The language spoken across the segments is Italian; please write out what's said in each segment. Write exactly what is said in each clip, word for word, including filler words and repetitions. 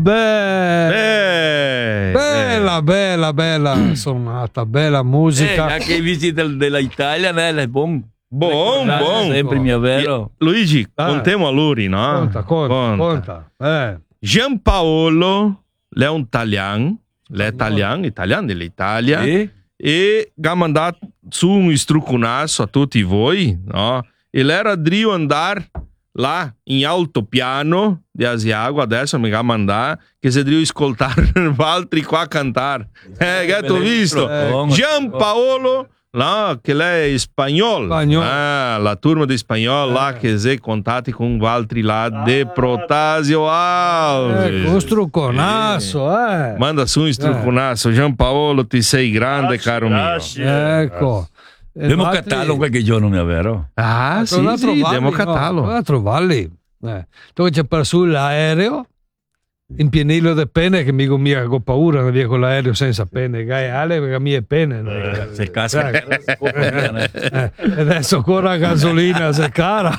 Beh, bella, bella, bella sonata, bella musica. Eh, anche i visti del, dell'Italia, né? Buon, buon, buon. Sempre mio vero. Luigi, ah. contiamo a Luri, no? Conta, conta, conta. conta. Eh. Giampaolo, lei è un italiano, lei è italiano, italiano dell'Italia. Sì? E ha mandato su un istrucunasso a tutti voi, no? E l'era Drio andare là in altopiano di Asiago, adesso mi ha mandato che se devo ascoltare altri qua cantare. Eh, che tu visto? Eh, Giampaolo, no, che lei è spagnolo. Spagnolo. Ah, la turma di spagnolo, eh. là che si contatti con altri là de Protasio Alves. Eh, un struconasso, eh. Manda su un struconasso. Eh. Giampaolo, ti sei grande, grazie, caro grazie. mio. Ecco. Devo altri... cattarlo qualche giorno, mio vero? Ah, sì, sì, sì devo cattarlo. No, a trovarli. Eh. Tu c'è per su l'aereo, in pienilo di penne, che mi mica ho paura di via con l'aereo senza penne. Gaiale, perché mi è penne. Eh, se casca. Eh, eh, adesso ancora gasolina, se cara.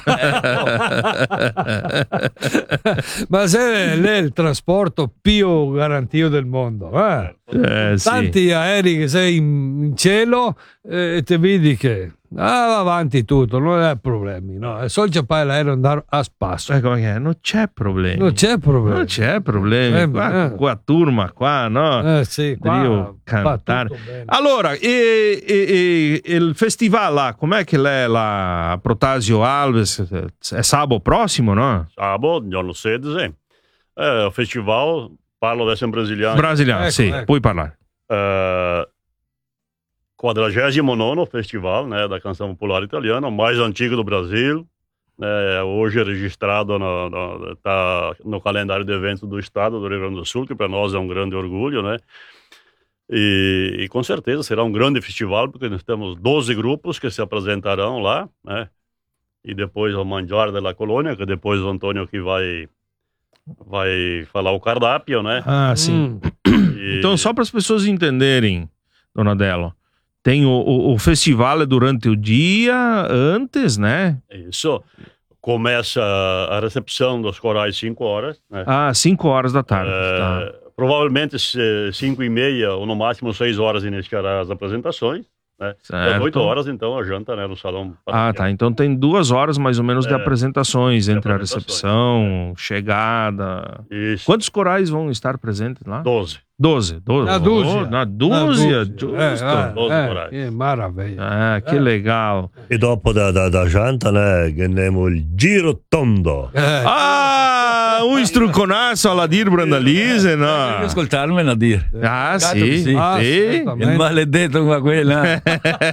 Ma se è il trasporto più garantito del mondo. Eh? Eh, Tanti sì. aerei che sei in, in cielo e eh, ti vedi che ah, va avanti tutto, non è problemi, no? È solo c'è poi l'aereo andare a spasso. Ecco, non c'è problemi. Non c'è problemi. Non c'è problemi. Eh, qua, eh. qua turma, qua, no? Eh sì, qua cantare. Allora, e, e, e il festival là, com'è che è la Protasio Alves? È sabato prossimo, no? Sabato, giorno sedici. È un festival, parlo adesso in brasiliano. Brasiliano, ecco, sì, ecco. Puoi parlare. Uh, quadragésimo nono Festival, né, da Canção Popular Italiana, o mais antigo do Brasil, né, hoje é registrado no, no, tá no calendário de eventos do estado do Rio Grande do Sul, que para nós é um grande orgulho, né, e, e com certeza será um grande festival, porque nós temos doze grupos que se apresentarão lá, né, e depois o Mandiar da Colônia, que depois o Antônio que vai, vai falar o cardápio, né. Ah, sim. E... Então, só para as pessoas entenderem, Dona Delo, tem o, o, o festival é durante o dia, antes, né? Isso. Começa a recepção dos corais cinco horas. Né? Ah, cinco horas da tarde. É, tá. Provavelmente cinco e meia ou no máximo seis horas iniciará as apresentações. Né? Às oito horas, então, a janta, né, no salão. Ah, tá. Então tem duas horas mais ou menos é, de apresentações, de entre apresentações, a recepção, é. chegada. Isso. Quantos corais vão estar presentes lá? Doze. Doze, doze. Na dúzia. Oh, na dúzia. Justo. É, é, é, maravilha. Ah, que é. legal. E dopo da, da, da janta, né, ganhamos il giro tondo. É. Ah, un istruconasso alla Dir Brandalise, no? Devi ascoltarmi, Nadir. Ah, sì, sì. Ah, sì. Il maledetto qua quella.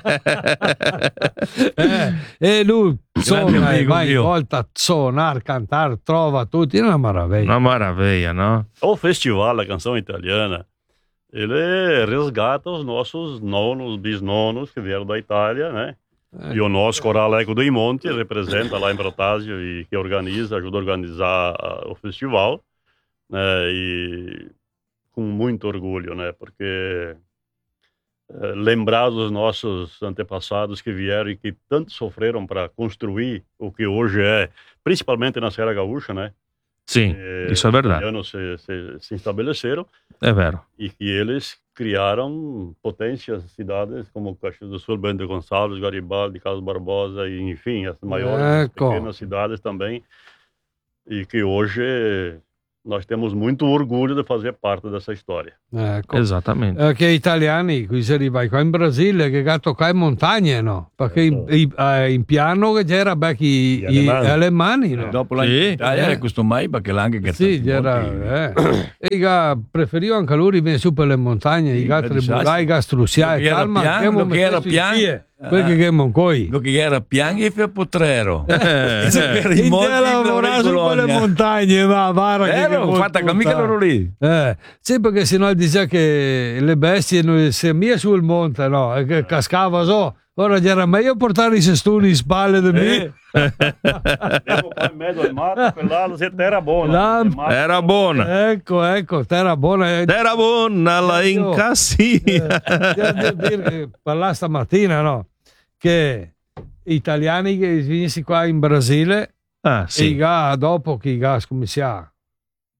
eh, e lui suona e va in volta a suonare, cantare, trova tutti, è una maraviglia. Una maraviglia, no? O festival da canção italiana, ele resgata os nossos nonos, bisnonos que vieram da Itália, né? É. E o nosso coral Eco do Monte representa lá em Protásio e que organiza, ajuda a organizar o festival, né? E com muito orgulho, né? Porque é, lembrar dos nossos antepassados que vieram e que tanto sofreram para construir o que hoje é, principalmente na Serra Gaúcha, né? Sim, e, isso é verdade. Os se, se, se estabeleceram. É vero. E que eles criaram potências, cidades como Caxias do Sul, Bento Gonçalves, Garibaldi, Carlos Barbosa, e enfim, as maiores é, pequenas cidades também. E que hoje nós temos muito orgulho de fazer parte dessa storia. Ecco. Esattamente. Eh, che italiani, qui si arriva qua in Brasile, che gatto qua in montagne, no? Perché in, in, eh, in piano che c'era perché i, i alemani, no? Dopo la sì. Italia eh. questo mai perché l'anche che sì, c'era, eh. E che preferiva anche lui venire su per le montagne, sì, i gatti bugai, i gastrusiai, calma, che che era piano. Perché che moncoi? Lo che era pianghi e fa potrero. Eh, in te lavorare su quelle montagne, va, vara eh, che ho fatto mica loro lì. Eh, sì, perché sennò dice che le bestie se mia sul monte, no, e che cascava so. Ora era meglio portare i cestoni in spalle di me. Andiamo qua in mezzo al mare, quell'altro se terra buona. La... Era buona. Ecco, ecco, terra buona. Terra buona, la incassia. Eh, devo dire che parlare stamattina, no? Che italiani che venissero qua in Brasile ah, sì. e i ga, dopo che i gas come si ha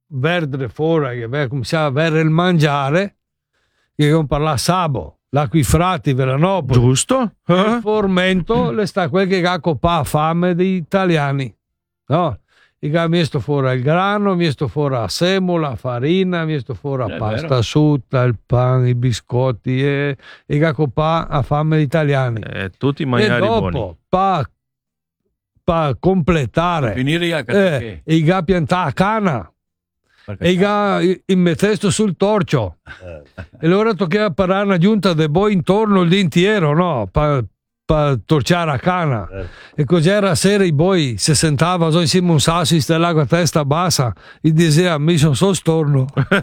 verdere fuori, che cominciava a avere il mangiare, che non parla sabo, l'acquifrati Veranopoli. Giusto? Il Eh? formento le sta quel che ha copà fame degli italiani. No? E ha messo fuori il grano, ha messo fuori la semola, la farina, ha messo fuori la È pasta vero. asciutta, il pane, i biscotti e, e ha copà a fame degli italiani. Eh, tutti i E mangiari dopo, buoni. pa, pa completare, Finire io a eh, che? e ga piantare a cana, e ga immettesto sul torcio. E allora toccava parlare una giunta de boi intorno l'intero, no? Pa, pa torciare a cana. Eh. E così era sera i boi si sentava so insieme un sassi stellago a testa bassa e diceva mi sono so storno.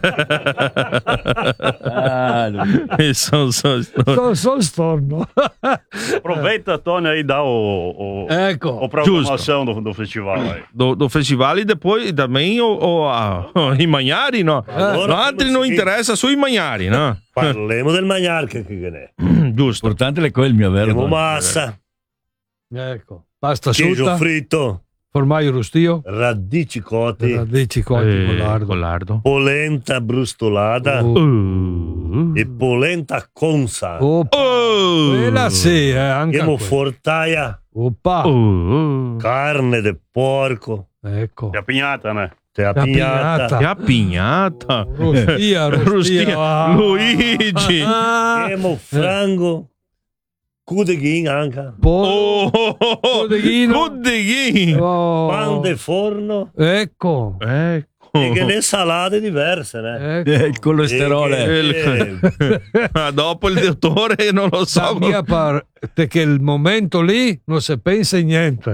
Ah, lui. E son- son- so, so storno. Aproveita, Tony, aí dá o, o, Ecco. a programação do, do festival aí. do, do festival e depois também o, o, a, i mangiari, no? Allora, No, altri non interessa sui mangiari, no? Parliamo del mangiare che che ne è. Giusto. L'importante è quello, vero? Abbiamo massa, Ecco. Pasta queijo asciutta, fritto, formaggio rustio, radici cotti, radici cotti con Eh, lardo. con lardo. polenta brustolata Oh. Uh. e polenta con sale. Oh, Oh. quella sì, eh, anche Abbiamo quella. fortaia, Oppa. Oh. carne di porco, Ecco. E a pinhata, né? te pignata. pignata, Che appignata. Rustia, rustia. Rustia. Ah. Luigi. Ah. abbiamo frango, cudeghin anche, Po- Oh. Codeghino. Codeghino. Oh. pan de forno Ecco. Ecco. e che le salate diverse, né? Ecco. Eh, il colesterolo. E che- eh, Ma dopo il dottore non lo La so. mia parte che il momento lì non si pensa in niente.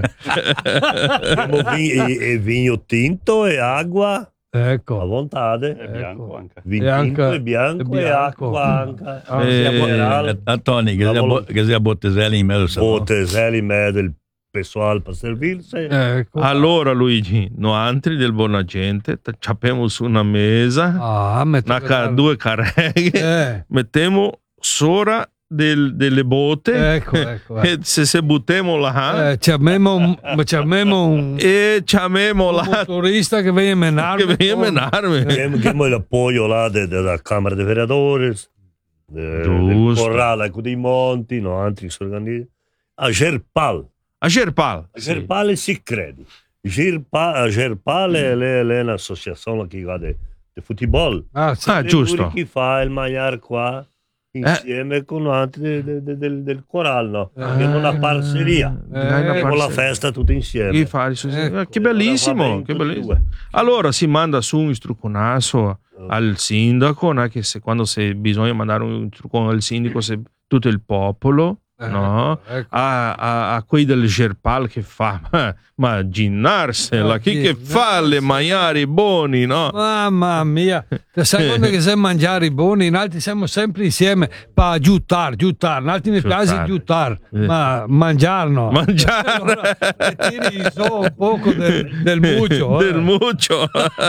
abbiamo vi- e, e vino tinto e acqua a Ecco. volontà. É Ecco. bianco anche. Vino E anche- tinto e bianco e e, bianco. acqua anche. Ah, Eh, Siamo generali. A Tony, che La sia volo- bo- che sia Bottiselli in mezzo. Boteselli in mezzo il pessoal per servirsi. Ecco. Allora Luigi, no altri del buona gente, tappiamo su una mesa, Ah, metto una ca- due carreghe, Eh, mettiamo sopra del- delle botte ecco, ecco. e se se buttiamo là Eh, c'abbiamo un, c'abbiamo un, e ci amiamo un là motorista che viene a menarmi. che viene a menarmi. Abbiamo abbiamo l'appoggio là de- de- della Camera dei Vereadori, de- del Giusto. Corrale ecco, dei Monti, no, altri che si organizzano. A Gerpal. A Gerpal. A Gerpal si crede. Gerpal, a Gerpal è, è- è un'associazione che va di football. Ah, sì. Ah, E giusto. lui Chi fa il mangiare qua insieme con altri de- de- de- del, del Corale, no? Abbiamo una parceria. Eh, Con la festa tutti insieme. Chi fa il suo- Ecco. che bellissimo, che bellissimo. Allora si manda su un istruconasso al sindaco, no? Che se, quando se bisogna mandare un istrucone al sindaco, se tutto il popolo, no? Ecco. A, a, a quei del Gerpal che fa, ma, ma ginnarsela, chi che fa le mangiari buoni, no? Mamma mia, te sai quando che sai mangiare i buoni, in altri siamo sempre insieme per aiutare, aiutare, in altri mi piace Aiutare. aiutare, ma mangiare no. Mangiare. Allora, e tiri su un poco del, del muccio. Del eh. muccio.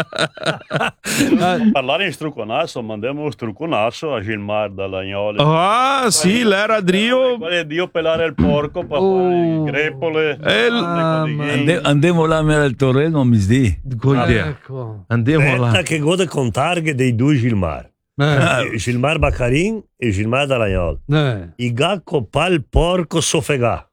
Eh, Parlare in struconasso, mandiamo un struconasso a Gilmar Dalagnoli. Ah, sì, l'era Drio. Qual è Dio pelare il porco per Oh. fare il grepole? Eh, il- Mamma le mia. Ande- Andiamo là al torreno, mi sdi. Goidea. ecco. Andiamo là. Aspetta che gode con targhe dei due Gilmar. Eh, Gilmar Baccarin e Gilmar Dalagnol. eh. I gacco pal porco sofegà.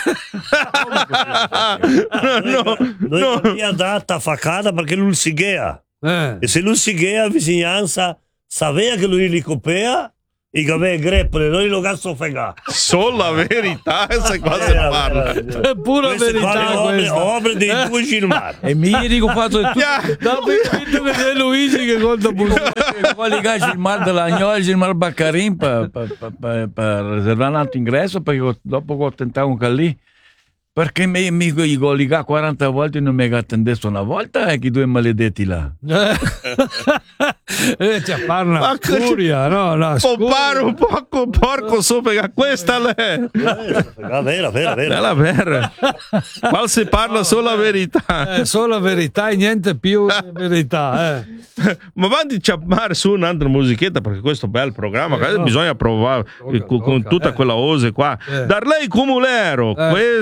no, no, Noi no. abbiamo data facata perché lui si ghea. Eh. E se lui si ghea, vicinanza, sapeva che lui li copea e che aveva greppole, noi lo cazzo sofegà. Solo la verità, se qua si parla. È pura Queste qua le verità opere, questa. opere dei due Gilmar. E mi dico fatto tutto. Dopo il finto che c'è Luigi che conta pure. Qua ligare il mar dell'Agnolo, il mar Baccarin per riservare un altro ingresso perché dopo che ho tentato un lì perché mi, mi gli ho ligato quaranta volte e non mi ha attendeto una volta e che due maledetti là. Eh, c'è fare una Ma che- scuria, no? Una Pompare scuria. un poco porco su perché questa è Vera, vera, vera. è la vera. Qua si parla solo la verità. Eh, solo verità e niente più di verità. Eh. Ma avanti ciappare su un'altra musichetta perché questo bel programma Eh, no. bisogna provare Tocca, con, con tocca, tutta eh. quella ose qua. Eh. Dar lei cumulero, Eh, questa ma per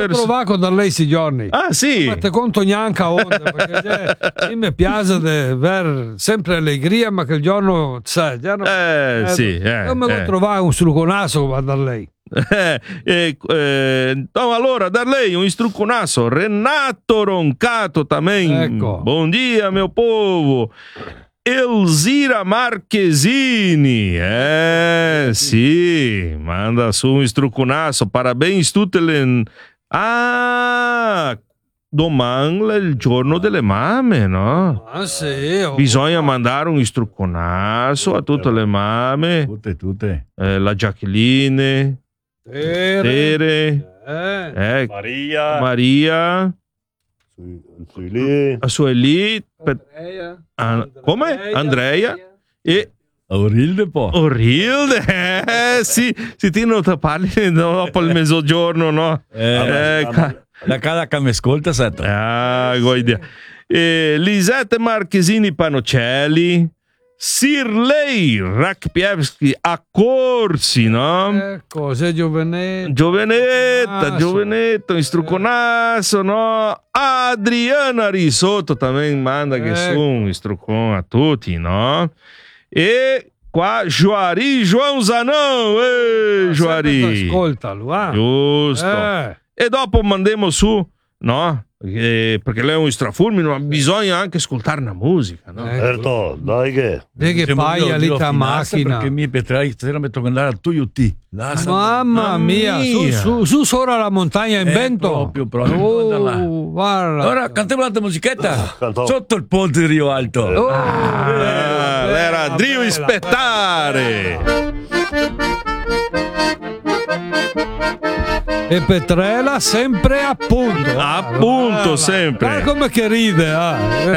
trovare con da lei si giorni. Ah, sì. Ma te conto neanche a onda, perché sì, mi piace di avere sempre allegria, ma che il giorno, sai, già non, Eh, eh, sì. Eh, non mi eh. può trovare un struconasso da lei. Eh, eh, eh, no, allora, da lei un istrucconasso. Renato Roncato também. Ecco. Bom dia, meu povo. Elzira Marchesini. Eh, sì. Manda su un istrucconasso. Parabéns tutte le... Ah, domani è il giorno delle mamme, no? Ah, sì. Oh. Bisogna mandare un istrucconasso a tutte le mamme. Tutte, tutte. Eh, la Jacqueline, Tere. Tere, Eh. eh, Maria. Maria, Sui, sui lì. a Sueli, per- Andrea. An- come? Andrea e Aurilde po'. Orilde. Eh, sì, si ti non parli dopo il mezzogiorno, no? Eh, Eh, ca- la cara che mi ascolta, sento. ah, guarda. Eh, Lisette Marchesini Panocelli, Sirlei Rakpiewski a Corsi, no? Ecco, sei Giovenetto. Giovenetta, Ah, Giovenetto, istruconasso, no? Adriana Risotto também manda che Ecco. su un istrucon a tutti, no? E qua Juari João Zanão, eh, Juari. Ascoltalo, ah. Giusto. Eh. E dopo mandiamo su, no? Eh, perché lei è un strafulmine, ma bisogna anche ascoltare una musica, no? Eh. Certo, dai che. Vedi che paia lì ta macchina. Perché mi Petrai stasera mi tocca andare a Tuiuti. Mamma Mamma mia, su, mia. su, su sopra la montagna in Eh, vento. proprio, proprio, guarda là. Oh, guarda. Ora cantiamo un'altra musichetta. Cantò. Sotto il ponte di Rio Alto. Oh, Ah, era Drio bella, Ispettare. E Petrella sempre appunto. Appunto, Guarda, sempre. Guarda come che ride. Ah.